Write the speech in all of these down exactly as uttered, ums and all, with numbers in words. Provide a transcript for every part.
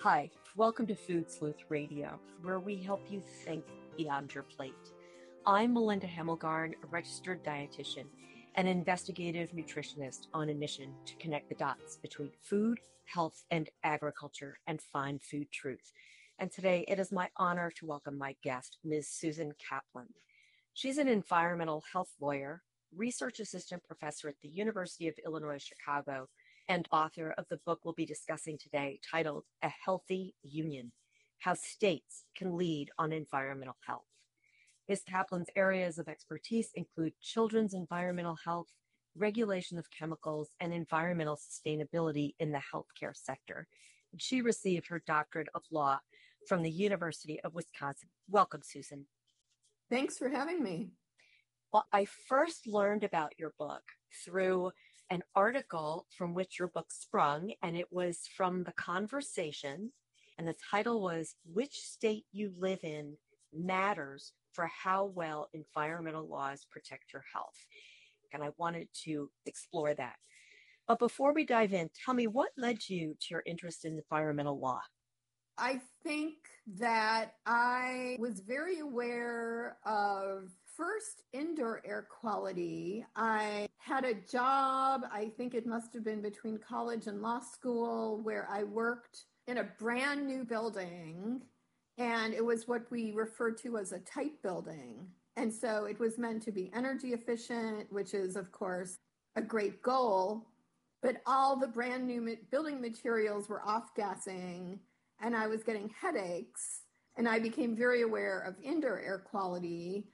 Hi, welcome to Food Sleuth Radio, where we help you think beyond your plate. I'm Melinda Hemmelgarn, a registered dietitian and investigative nutritionist on a mission to connect the dots between food, health, and agriculture and find food truth. And today it is my honor to welcome my guest, Miz Susan Kaplan. She's an environmental health lawyer, research assistant professor at the University of Illinois Chicago, and author of the book we'll be discussing today titled A Healthy Union, How States Can Lead on Environmental Health. Miz Kaplan's areas of expertise include children's environmental health, regulation of chemicals, and environmental sustainability in the healthcare sector. She received her doctorate of law from the University of Wisconsin. Welcome, Susan. Thanks for having me. Well, I first learned about your book through an article from which your book sprung, and it was from The Conversation, and the title was Which State You Live In Matters for How Well Environmental Laws Protect Your Health. And I wanted to explore that. But before we dive in, tell me, what led you to your interest in environmental law? I think that I was very aware of first indoor air quality. I had a job, I think it must have been between college and law school, where I worked in a brand new building, and it was what we refer to as a type building. And so it was meant to be energy efficient, which is, of course, a great goal, but all the brand new building materials were off-gassing, and I was getting headaches, and I became very aware of indoor air quality.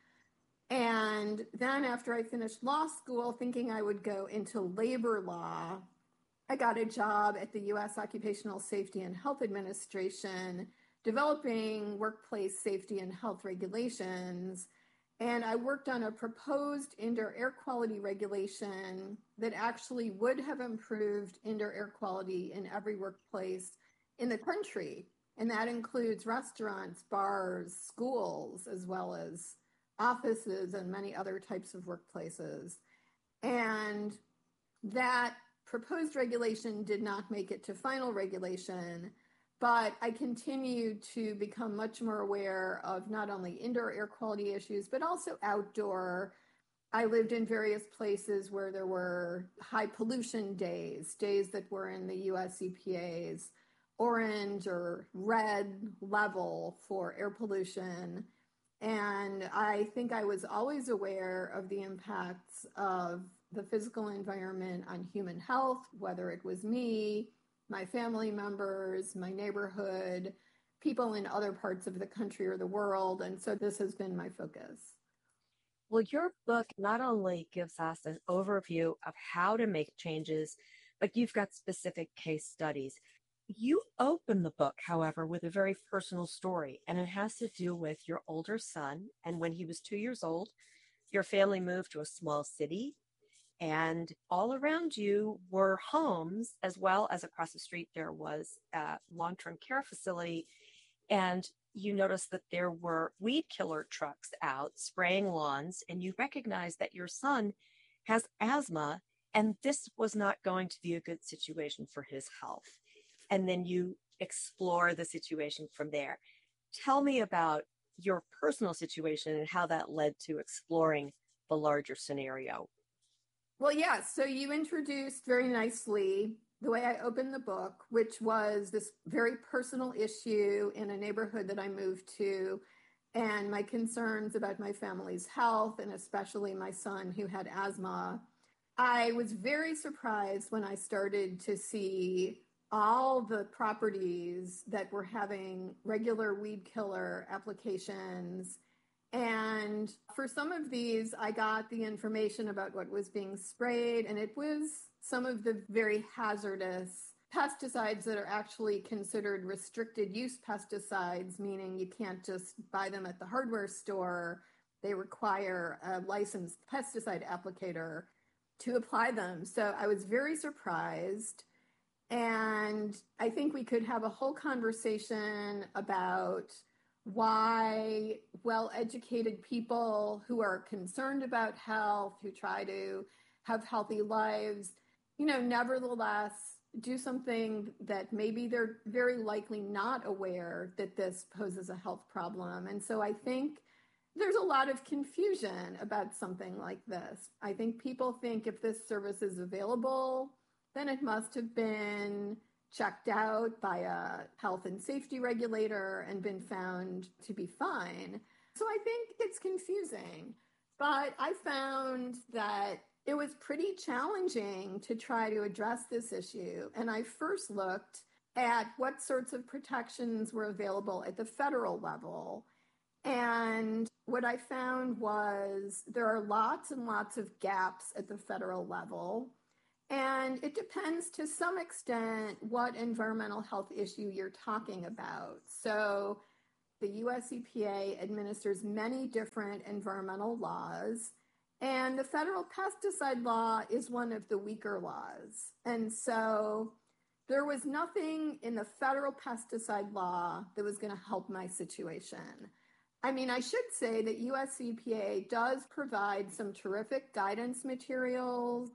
And then after I finished law school, thinking I would go into labor law, I got a job at the U S Occupational Safety and Health Administration, developing workplace safety and health regulations. And I worked on a proposed indoor air quality regulation that actually would have improved indoor air quality in every workplace in the country. And that includes restaurants, bars, schools, as well as offices and many other types of workplaces. And that proposed regulation did not make it to final regulation, but I continued to become much more aware of not only indoor air quality issues, but also outdoor. I lived in various places where there were high pollution days, days that were in the U S E P A's orange or red level for air pollution. And I think I was always aware of the impacts of the physical environment on human health, whether it was me, my family members, my neighborhood, people in other parts of the country or the world. And so this has been my focus. Well, your book not only gives us an overview of how to make changes, but you've got specific case studies. You open the book, however, with a very personal story, and it has to do with your older son. And when he was two years old, your family moved to a small city, and all around you were homes, as well as across the street there was a long-term care facility. And you noticed that there were weed killer trucks out spraying lawns, and you recognized that your son has asthma, and this was not going to be a good situation for his health. And then you explore the situation from there. Tell me about your personal situation and how that led to exploring the larger scenario. Well, yeah, so you introduced very nicely the way I opened the book, which was this very personal issue in a neighborhood that I moved to, and my concerns about my family's health, and especially my son who had asthma. I was very surprised when I started to see all the properties that were having regular weed killer applications. And for some of these, I got the information about what was being sprayed, and it was some of the very hazardous pesticides that are actually considered restricted use pesticides, meaning you can't just buy them at the hardware store. They require a licensed pesticide applicator to apply them. So I was very surprised. And I think we could have a whole conversation about why well-educated people who are concerned about health, who try to have healthy lives, you know, nevertheless do something that maybe they're very likely not aware that this poses a health problem. And so I think there's a lot of confusion about something like this. I think people think if this service is available, then it must have been checked out by a health and safety regulator and been found to be fine. So I think it's confusing. But I found that it was pretty challenging to try to address this issue. And I first looked at what sorts of protections were available at the federal level. And what I found was there are lots and lots of gaps at the federal level. And it depends to some extent what environmental health issue you're talking about. So the U S E P A administers many different environmental laws, and the federal pesticide law is one of the weaker laws. And so there was nothing in the federal pesticide law that was going to help my situation. I mean, I should say that U S E P A does provide some terrific guidance materials.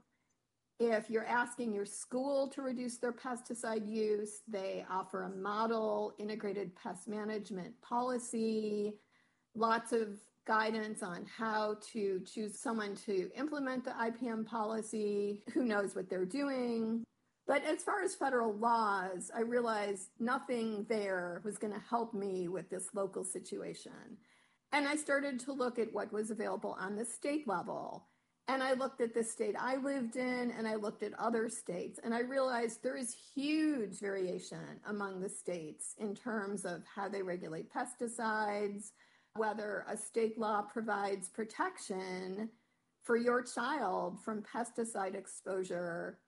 If you're asking your school to reduce their pesticide use, they offer a model integrated pest management policy, lots of guidance on how to choose someone to implement the I P M policy, who knows what they're doing. But as far as federal laws, I realized nothing there was going to help me with this local situation. And I started to look at what was available on the state level. And I looked at the state I lived in, and I looked at other states, and I realized there is huge variation among the states in terms of how they regulate pesticides, whether a state law provides protection for your child from pesticide exposure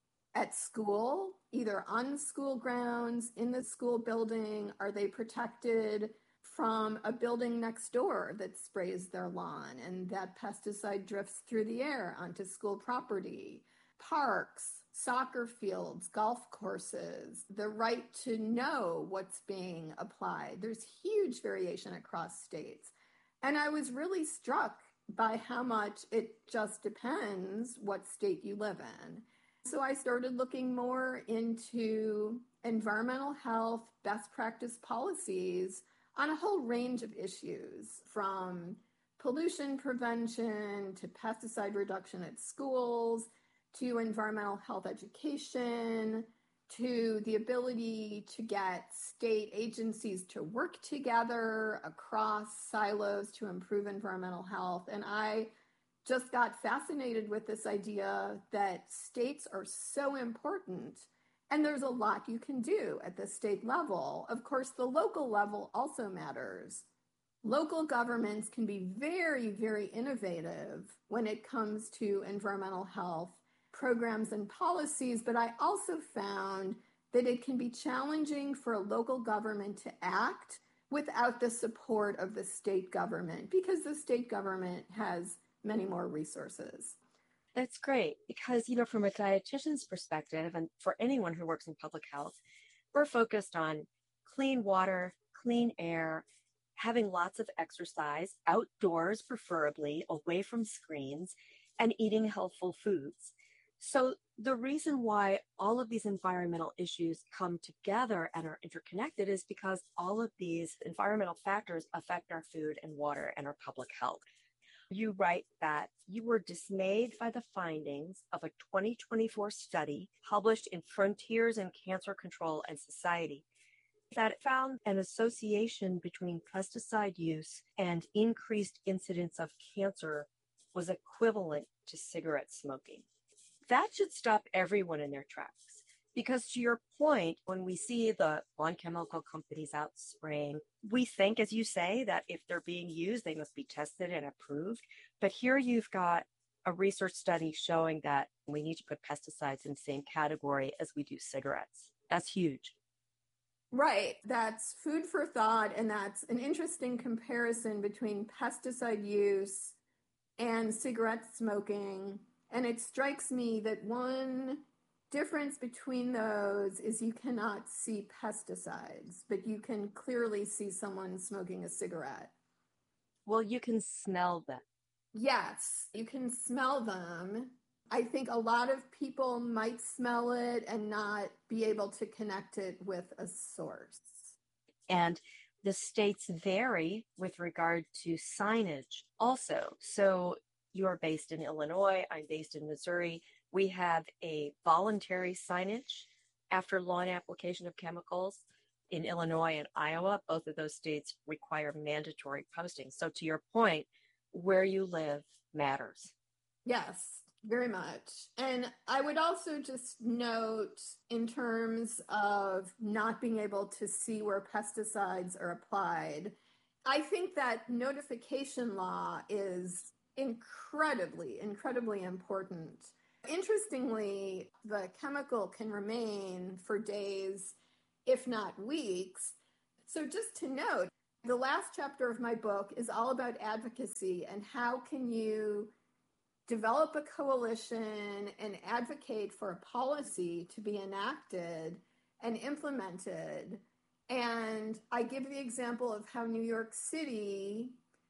at school, either on school grounds, in the school building. Are they protected from a building next door that sprays their lawn and that pesticide drifts through the air onto school property? Parks, soccer fields, golf courses, the right to know what's being applied. There's huge variation across states. And I was really struck by how much it just depends what state you live in. So I started looking more into environmental health, best practice policies on a whole range of issues, from pollution prevention to pesticide reduction at schools, to environmental health education, to the ability to get state agencies to work together across silos to improve environmental health. And I just got fascinated with this idea that states are so important. And there's a lot you can do at the state level. Of course, the local level also matters. Local governments can be very, very innovative when it comes to environmental health programs and policies, but I also found that it can be challenging for a local government to act without the support of the state government, because the state government has many more resources. That's great because, you know, from a dietitian's perspective, and for anyone who works in public health, we're focused on clean water, clean air, having lots of exercise, outdoors preferably, away from screens, and eating healthful foods. So the reason why all of these environmental issues come together and are interconnected is because all of these environmental factors affect our food and water and our public health. You write that you were dismayed by the findings of a twenty twenty-four study published in Frontiers in Cancer Control and Society that found an association between pesticide use and increased incidence of cancer was equivalent to cigarette smoking. That should stop everyone in their tracks. Because to your point, when we see the lawn chemical companies out spraying, we think, as you say, that if they're being used, they must be tested and approved. But here you've got a research study showing that we need to put pesticides in the same category as we do cigarettes. That's huge. Right. That's food for thought. And that's an interesting comparison between pesticide use and cigarette smoking. And it strikes me that one difference between those is you cannot see pesticides, but you can clearly see someone smoking a cigarette. Well, you can smell them. Yes, you can smell them. I think a lot of people might smell it and not be able to connect it with a source. And the states vary with regard to signage also. So you're based in Illinois, I'm based in Missouri. We have a voluntary signage after lawn application of chemicals. In Illinois and Iowa, both of those states require mandatory posting. So to your point, where you live matters. Yes, very much. And I would also just note, in terms of not being able to see where pesticides are applied, I think that notification law is incredibly, incredibly important. Interestingly, the chemical can remain for days, if not weeks. So just to note, the last chapter of my book is all about advocacy and how can you develop a coalition and advocate for a policy to be enacted and implemented. And I give the example of how New York City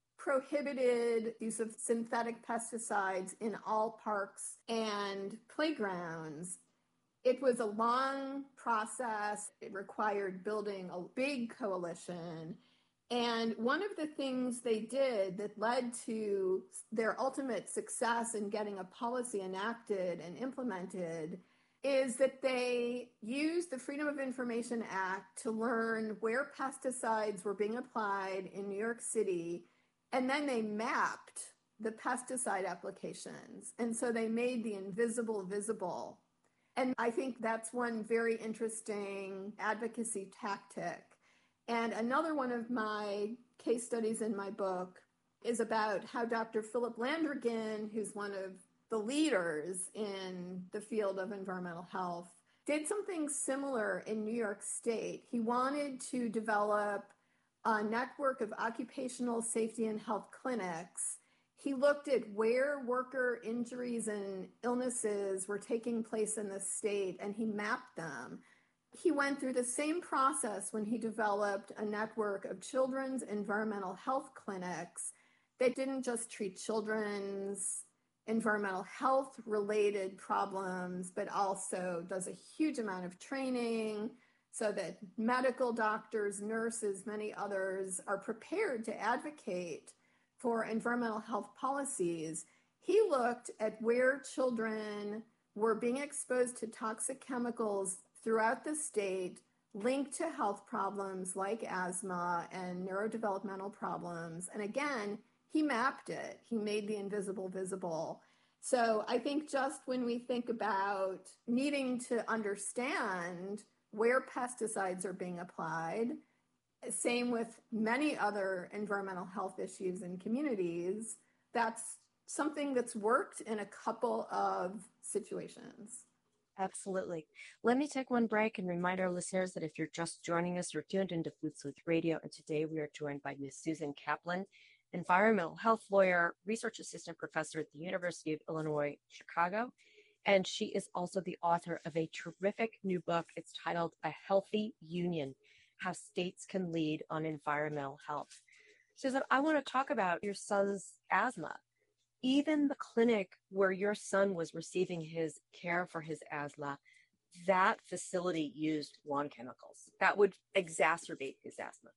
prohibited use of synthetic pesticides in all parks and playgrounds. It was a long process. It required building a big coalition. And one of the things they did that led to their ultimate success in getting a policy enacted and implemented is that they used the Freedom of Information Act to learn where pesticides were being applied in New York City, and then they mapped the pesticide applications. And so they made the invisible visible. And I think that's one very interesting advocacy tactic. And another one of my case studies in my book is about how Doctor Philip Landrigan, who's one of the leaders in the field of environmental health, did something similar in New York State. He wanted to develop a network of occupational safety and health clinics. He looked at where worker injuries and illnesses were taking place in the state, and he mapped them. He went through the same process when he developed a network of children's environmental health clinics that didn't just treat children's environmental health related problems, but also does a huge amount of training so that medical doctors, nurses, many others are prepared to advocate for environmental health policies. He looked at where children were being exposed to toxic chemicals throughout the state, linked to health problems like asthma and neurodevelopmental problems. And again, he mapped it. He made the invisible visible. So I think just when we think about needing to understand where pesticides are being applied, same with many other environmental health issues in communities, that's something that's worked in a couple of situations. Absolutely. Let me take one break and remind our listeners that if you're just joining us, you're tuned into Food Sleuth Radio, and today we are joined by Miz Susan Kaplan, environmental health lawyer, research assistant professor at the University of Illinois, Chicago, and she is also the author of a terrific new book. It's titled A Healthy Union: How States Can Lead on Environmental Health. Susan, I want to talk about your son's asthma. Even the clinic where your son was receiving his care for his asthma, that facility used lawn chemicals that would exacerbate his asthma.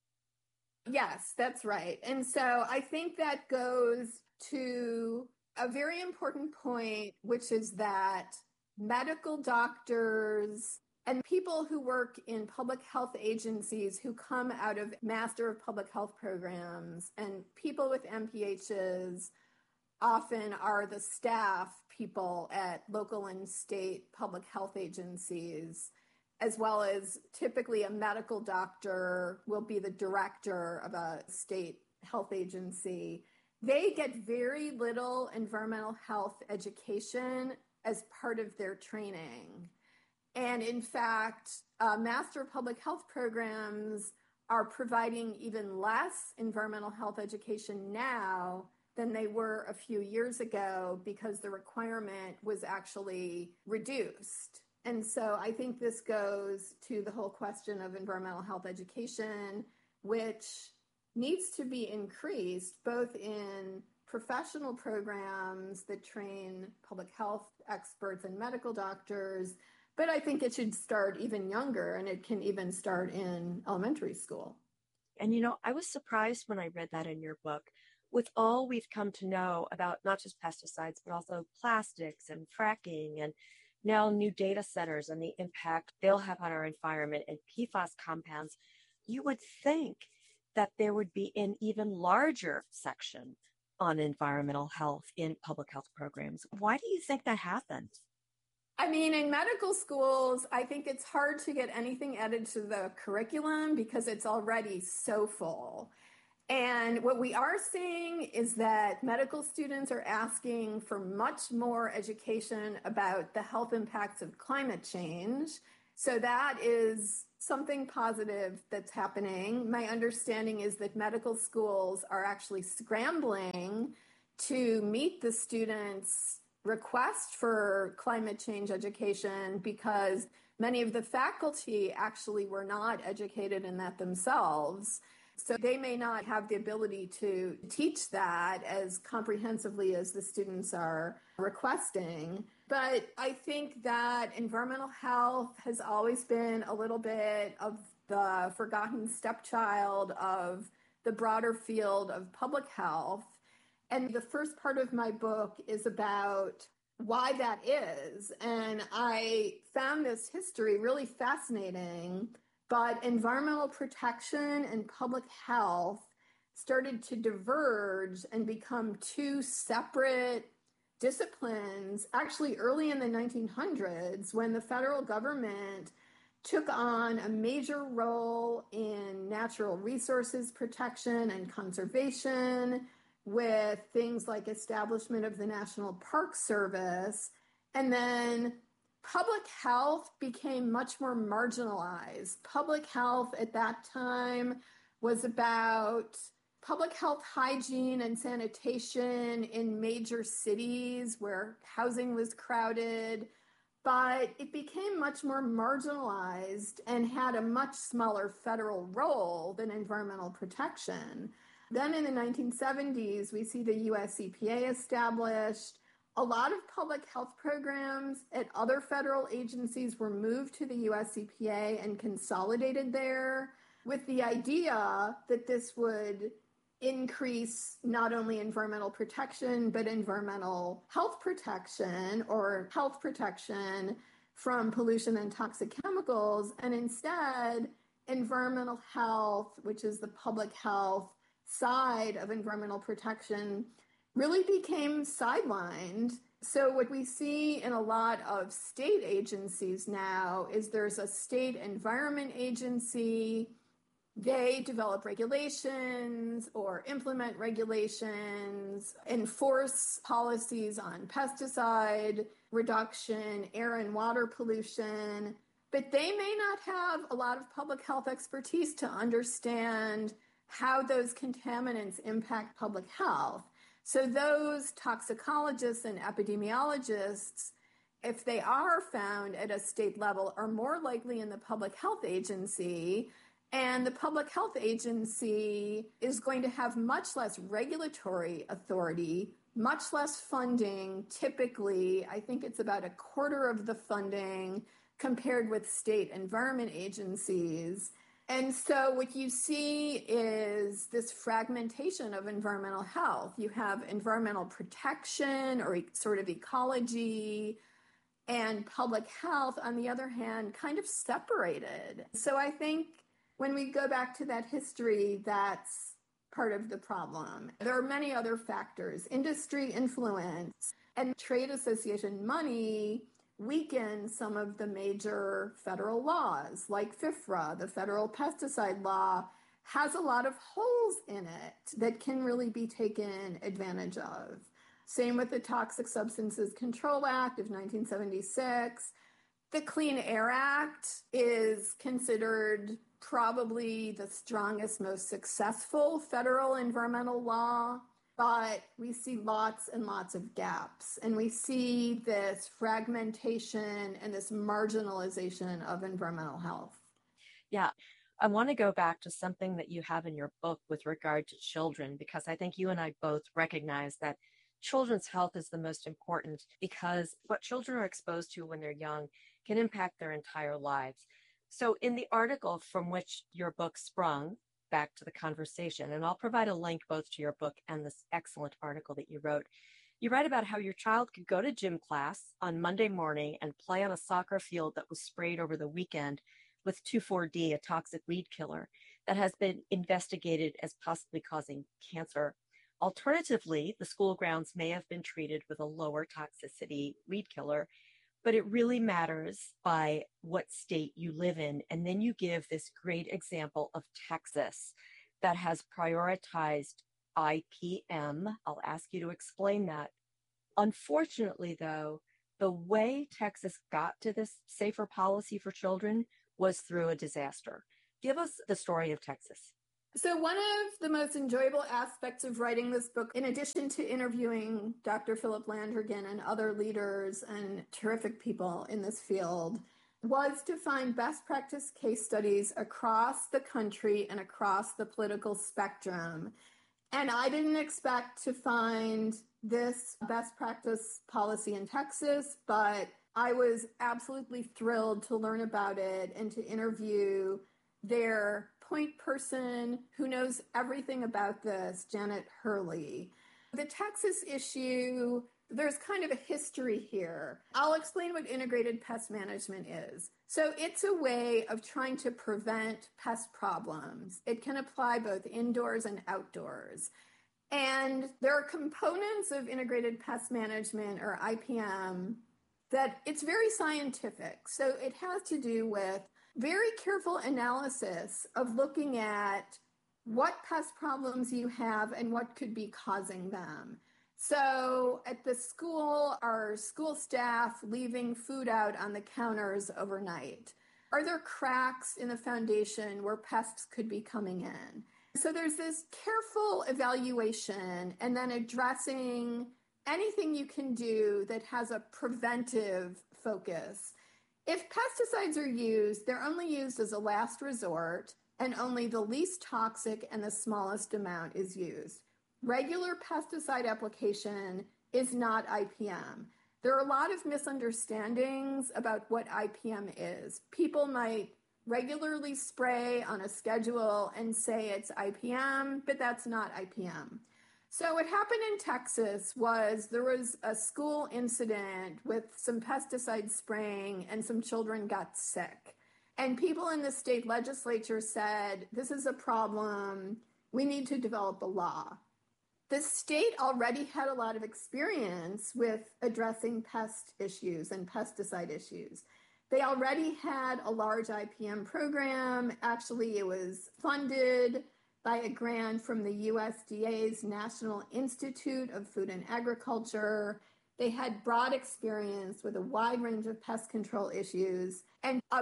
Yes, that's right. And so I think that goes to a very important point, which is that medical doctors and people who work in public health agencies who come out of Master of Public Health programs and people with M P Hs often are the staff people at local and state public health agencies, as well as typically a medical doctor will be the director of a state health agency. They get very little environmental health education as part of their training. And in fact, uh, Master Public Health programs are providing even less environmental health education now than they were a few years ago because the requirement was actually reduced. And so I think this goes to the whole question of environmental health education, which needs to be increased both in professional programs that train public health experts and medical doctors, but I think it should start even younger, and it can even start in elementary school. And, you know, I was surprised when I read that in your book. With all we've come to know about not just pesticides, but also plastics and fracking and now new data centers and the impact they'll have on our environment and P FAS compounds, you would think that there would be an even larger section on environmental health in public health programs. Why do you think that happened? I mean, in medical schools, I think it's hard to get anything added to the curriculum because it's already so full. And what we are seeing is that medical students are asking for much more education about the health impacts of climate change. So that is something positive that's happening. My understanding is that medical schools are actually scrambling to meet the students' request for climate change education because many of the faculty actually were not educated in that themselves. So they may not have the ability to teach that as comprehensively as the students are requesting. But I think that environmental health has always been a little bit of the forgotten stepchild of the broader field of public health. And the first part of my book is about why that is. And I found this history really fascinating. But environmental protection and public health started to diverge and become two separate disciplines actually early in the nineteen hundreds when the federal government took on a major role in natural resources protection and conservation with things like establishment of the National Park Service. And then public health became much more marginalized. Public health at that time was about public health hygiene and sanitation in major cities where housing was crowded, but it became much more marginalized and had a much smaller federal role than environmental protection. Then in the nineteen seventies, we see the U S E P A established. A lot of public health programs at other federal agencies were moved to the U S E P A and consolidated there with the idea that this would increase not only environmental protection, but environmental health protection or health protection from pollution and toxic chemicals. And instead, environmental health, which is the public health side of environmental protection, really became sidelined. So what we see in a lot of state agencies now is there's a state environment agency. They develop regulations or implement regulations, enforce policies on pesticide reduction, air and water pollution, but they may not have a lot of public health expertise to understand how those contaminants impact public health. So those toxicologists and epidemiologists, if they are found at a state level, are more likely in the public health agency. And the public health agency is going to have much less regulatory authority, much less funding. Typically, I think it's about a quarter of the funding compared with state environment agencies. And so what you see is this fragmentation of environmental health. You have environmental protection or e- sort of ecology and public health, on the other hand, kind of separated. So I think when we go back to that history, that's part of the problem. There are many other factors. Industry influence and trade association money weaken some of the major federal laws, like FIFRA, the federal pesticide law, has a lot of holes in it that can really be taken advantage of. Same with the Toxic Substances Control Act of nineteen seventy-six. The Clean Air Act is considered probably the strongest, most successful federal environmental law. But we see lots and lots of gaps, and we see this fragmentation and this marginalization of environmental health. Yeah. I want to go back to something that you have in your book with regard to children, because I think you and I both recognize that children's health is the most important because what children are exposed to when they're young can impact their entire lives. So, in the article from which your book sprung, back to the conversation, and I'll provide a link both to your book and this excellent article that you wrote. You write about how your child could go to gym class on Monday morning and play on a soccer field that was sprayed over the weekend with two four D, a toxic weed killer that has been investigated as possibly causing cancer. Alternatively, the school grounds may have been treated with a lower toxicity weed killer, but it really matters by what state you live in. And then you give this great example of Texas that has prioritized I P M. I'll ask you to explain that. Unfortunately, though, the way Texas got to this safer policy for children was through a disaster. Give us the story of Texas. So one of the most enjoyable aspects of writing this book, in addition to interviewing Doctor Philip Landrigan and other leaders and terrific people in this field, was to find best practice case studies across the country and across the political spectrum. And I didn't expect to find this best practice policy in Texas, but I was absolutely thrilled to learn about it and to interview their point person who knows everything about this, Janet Hurley. The Texas issue, there's kind of a history here. I'll explain what integrated pest management is. So it's a way of trying to prevent pest problems. It can apply both indoors and outdoors. And there are components of integrated pest management, or I P M, that it's very scientific. So it has to do with very careful analysis of looking at what pest problems you have and what could be causing them. So at the school, are school staff leaving food out on the counters overnight? Are there cracks in the foundation where pests could be coming in? So there's this careful evaluation and then addressing anything you can do that has a preventive focus. If pesticides are used, they're only used as a last resort, and only the least toxic and the smallest amount is used. Regular pesticide application is not I P M. There are a lot of misunderstandings about what I P M is. People might regularly spray on a schedule and say it's I P M, but that's not I P M. So what happened in Texas was there was a school incident with some pesticide spraying and some children got sick. And people in the state legislature said, this is a problem. We need to develop a law. The state already had a lot of experience with addressing pest issues and pesticide issues. They already had a large I P M program. Actually, it was funded by a grant from the U S D A's National Institute of Food and Agriculture. They had broad experience with a wide range of pest control issues, and a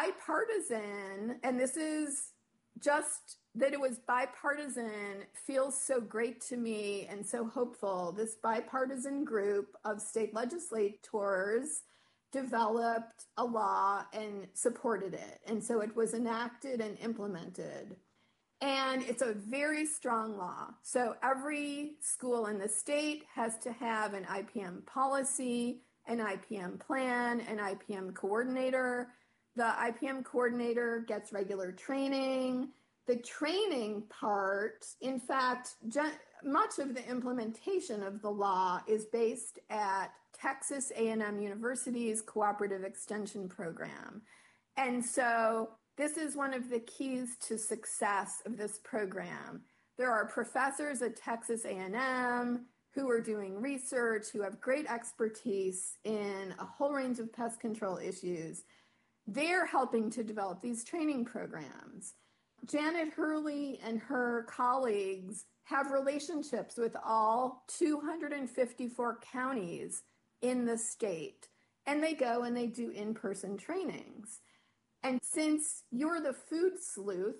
bipartisan, and this is just that it was bipartisan feels so great to me and so hopeful. This bipartisan group of state legislators developed a law and supported it. And so it was enacted and implemented. And it's a very strong law. So every school in the state has to have an I P M policy, an I P M plan, an I P M coordinator. The I P M coordinator gets regular training. The training part, in fact, much of the implementation of the law is based at Texas A and M University's Cooperative Extension Program. And so this is one of the keys to success of this program. There are professors at Texas A and M who are doing research, who have great expertise in a whole range of pest control issues. They're helping to develop these training programs. Janet Hurley and her colleagues have relationships with all two hundred fifty-four counties in the state, and they go and they do in-person trainings. And since you're the food sleuth,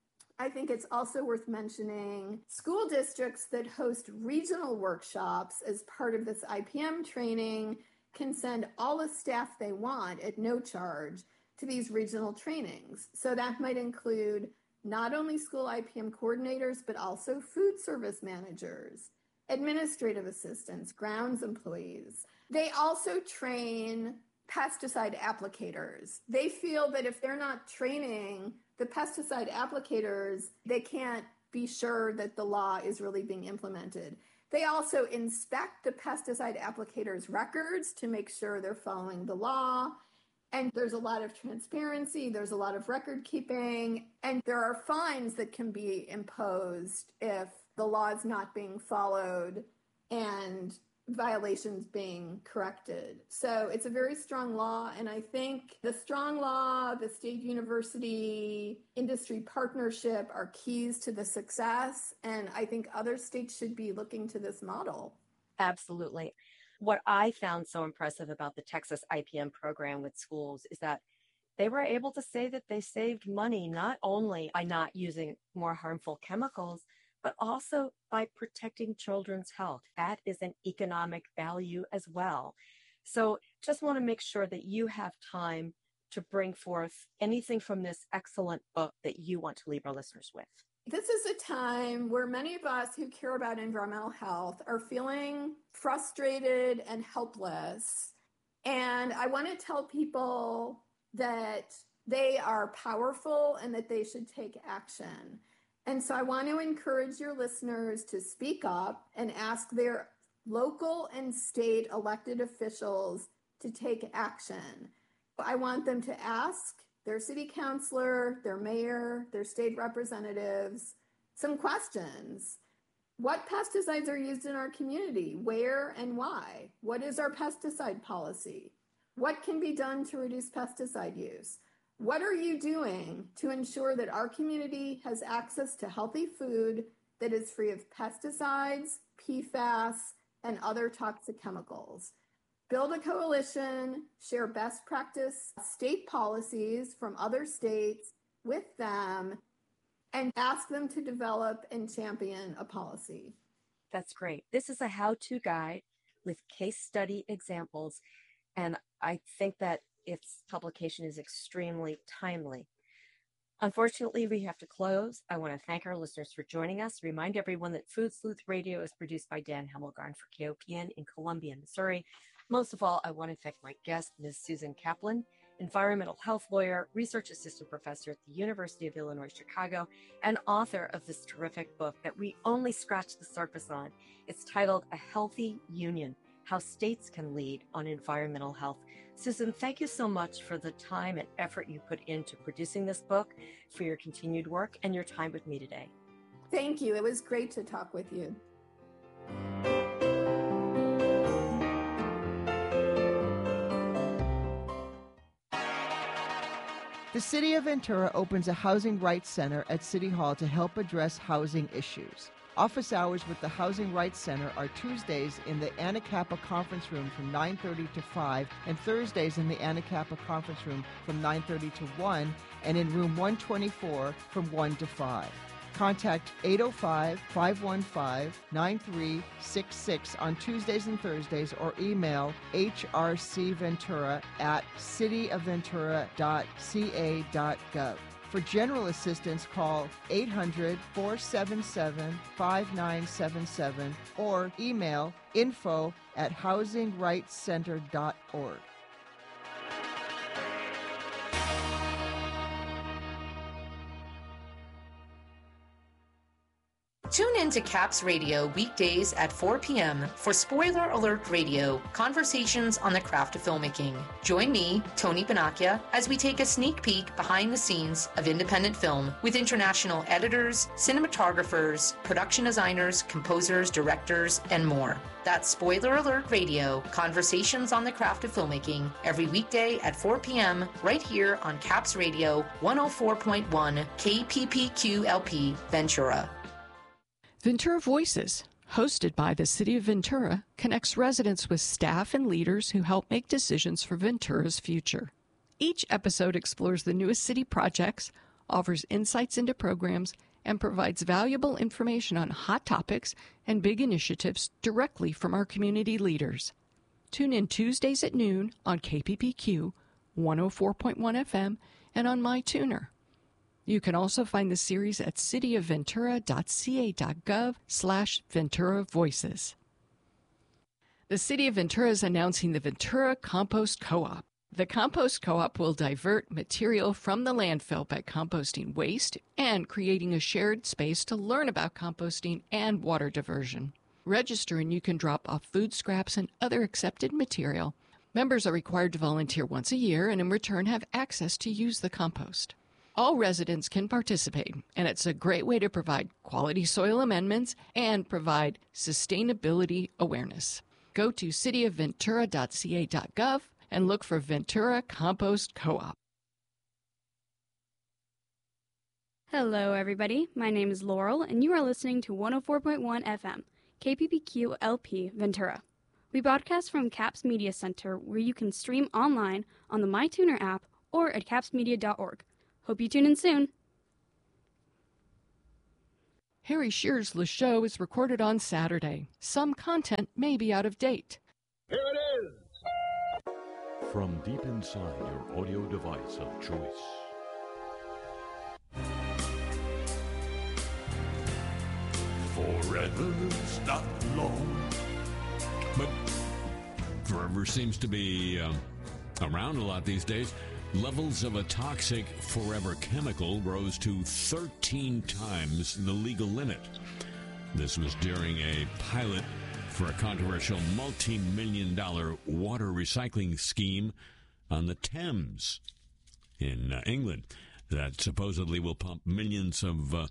I think it's also worth mentioning school districts that host regional workshops as part of this I P M training can send all the staff they want at no charge. to these regional trainings. So that might include not only school I P M coordinators, but also food service managers, administrative assistants, grounds employees. They also train pesticide applicators. They feel that if they're not training the pesticide applicators, they can't be sure that the law is really being implemented. They also inspect the pesticide applicators' records to make sure they're following the law. And there's a lot of transparency, there's a lot of record keeping, and there are fines that can be imposed if the law is not being followed and violations being corrected. So it's a very strong law, and I think the strong law, the state university industry partnership are keys to the success, and I think other states should be looking to this model. Absolutely. What I found so impressive about the Texas I P M program with schools is that they were able to say that they saved money not only by not using more harmful chemicals, but also by protecting children's health. That is an economic value as well. So just want to make sure that you have time to bring forth anything from this excellent book that you want to leave our listeners with. This is a time where many of us who care about environmental health are feeling frustrated and helpless. And I want to tell people that they are powerful and that they should take action. And so I want to encourage your listeners to speak up and ask their local and state elected officials to take action. I want them to ask their city councilor, their mayor, their state representatives some questions. What pesticides are used in our community? Where and why? What is our pesticide policy? What can be done to reduce pesticide use? What are you doing to ensure that our community has access to healthy food that is free of pesticides, P FAS, and other toxic chemicals? Build a coalition, share best practice state policies from other states with them, and ask them to develop and champion a policy. That's great. This is a how-to guide with case study examples, and I think that its publication is extremely timely. Unfortunately, we have to close. I want to thank our listeners for joining us. Remind everyone that Food Sleuth Radio is produced by Dan Hemmelgarn for K O P N in Columbia, Missouri. Most of all, I want to thank my guest, Miz Susan Kaplan, environmental health lawyer, research assistant professor at the University of Illinois, Chicago, and author of this terrific book that we only scratched the surface on. It's titled A Healthy Union, How States Can Lead on Environmental Health. Susan, thank you so much for the time and effort you put into producing this book, for your continued work, and your time with me today. Thank you. It was great to talk with you. The City of Ventura opens a Housing Rights Center at City Hall to help address housing issues. Office hours with the Housing Rights Center are Tuesdays in the Anacapa Conference Room from nine thirty to five and Thursdays in the Anacapa Conference Room from nine thirty to one and in room one twenty-four from one to five. Contact eight oh five, five one five, nine three six six on Tuesdays and Thursdays or email h r c ventura at city of ventura dot c a dot gov. For general assistance, call eight hundred, four seven seven, five nine seven seven or email info at housing rights center dot org. Tune in to CAPS Radio weekdays at four p.m. for Spoiler Alert Radio, conversations on the craft of filmmaking. Join me, Tony Benacchia, as we take a sneak peek behind the scenes of independent film with international editors, cinematographers, production designers, composers, directors, and more. That's Spoiler Alert Radio, conversations on the craft of filmmaking, every weekday at four p.m. right here on CAPS Radio one oh four point one K P P Q L P Ventura. Ventura Voices, hosted by the City of Ventura, connects residents with staff and leaders who help make decisions for Ventura's future. Each episode explores the newest city projects, offers insights into programs, and provides valuable information on hot topics and big initiatives directly from our community leaders. Tune in Tuesdays at noon on K P P Q, one oh four point one F M, and on MyTuner. You can also find the series at cityofventura.ca.gov slash Ventura Voices. The City of Ventura is announcing the Ventura Compost Co-op. The Compost Co-op will divert material from the landfill by composting waste and creating a shared space to learn about composting and water diversion. Register and you can drop off food scraps and other accepted material. Members are required to volunteer once a year and in return have access to use the compost. All residents can participate, and it's a great way to provide quality soil amendments and provide sustainability awareness. Go to cityofventura.ca.gov and look for Ventura Compost Co-op. Hello, everybody. My name is Laurel, and you are listening to one oh four point one F M, K P P Q L P Ventura. We broadcast from CAPS Media Center, where you can stream online on the MyTuner app or at caps media dot org. Hope you tune in soon. Harry Shearer's Le Show is recorded on Saturday. Some content may be out of date. Here it is! From deep inside your audio device of choice. Forever's not long. But forever seems to be um, around a lot these days. Levels of a toxic forever chemical rose to thirteen times the legal limit. This was during a pilot for a controversial multi-million dollar water recycling scheme on the Thames in uh, England that supposedly will pump millions of uh,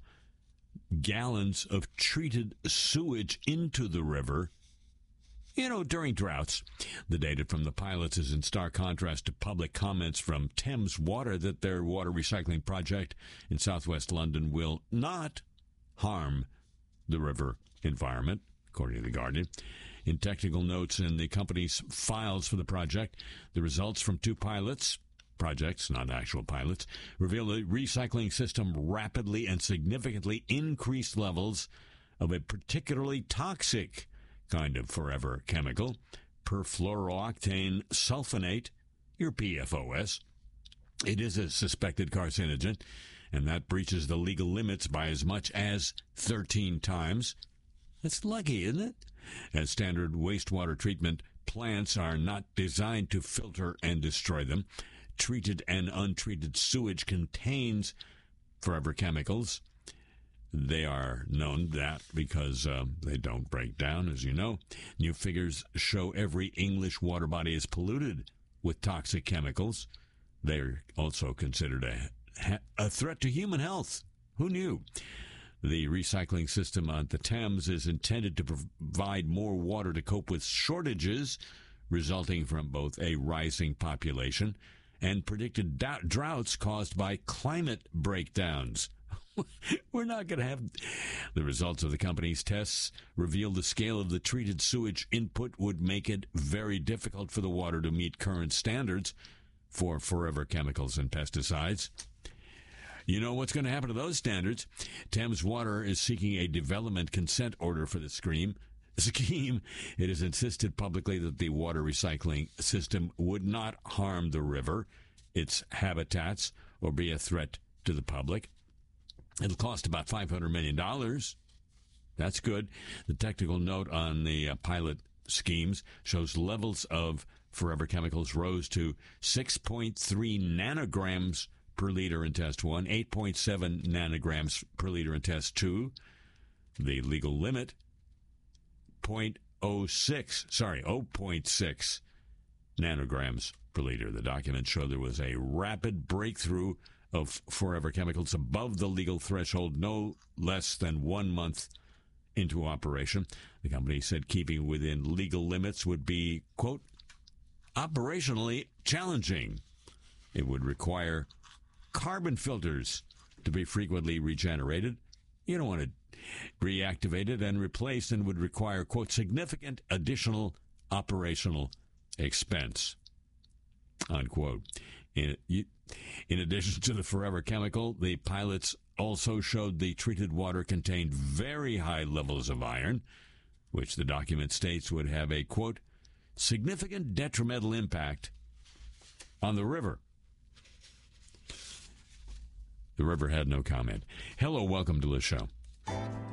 gallons of treated sewage into the river. You know, during droughts. The data from the pilots is in stark contrast to public comments from Thames Water that their water recycling project in southwest London will not harm the river environment, according to The Guardian. In technical notes in the company's files for the project, the results from two pilots, projects, not actual pilots, reveal the recycling system rapidly and significantly increased levels of a particularly toxic kind of forever chemical, perfluorooctane sulfonate, your P F O S. It is a suspected carcinogen, and that breaches the legal limits by as much as thirteen times. That's lucky, isn't it? As standard wastewater treatment plants are not designed to filter and destroy them. Treated and untreated sewage contains forever chemicals. They are known that because uh, they don't break down, as you know. New figures show every English water body is polluted with toxic chemicals. They're also considered a, a threat to human health. Who knew? The recycling system on the Thames is intended to provide more water to cope with shortages resulting from both a rising population and predicted d- droughts caused by climate breakdowns. We're not going to have... The results of the company's tests reveal the scale of the treated sewage input would make it very difficult for the water to meet current standards for forever chemicals and pesticides. You know what's going to happen to those standards? Thames Water is seeking a development consent order for the scheme. Scheme. It has insisted publicly that the water recycling system would not harm the river, its habitats, or be a threat to the public. It'll cost about five hundred million dollars. That's good. The technical note on the uh, pilot schemes shows levels of forever chemicals rose to six point three nanograms per liter in test one, eight point seven nanograms per liter in test two. The legal limit, zero point zero six, sorry, zero point six nanograms per liter. The documents show there was a rapid breakthrough of forever chemicals above the legal threshold no less than one month into operation. The company said keeping within legal limits would be, quote, operationally challenging. It would require carbon filters to be frequently regenerated. You don't want to reactivate it and replace, and would require, quote, significant additional operational expense, unquote. In, in addition to the forever chemical, the pilots also showed the treated water contained very high levels of iron, which the document states would have a, quote, significant detrimental impact on the river. The river had no comment. Hello, welcome to the show.